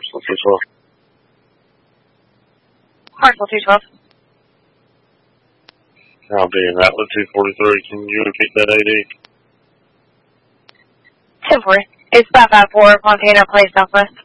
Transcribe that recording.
Hartsville 212. Hartsville 212. I'll be in Atlas 243. Can you repeat that AD? 10-4. It's 554 Montana Place Southwest.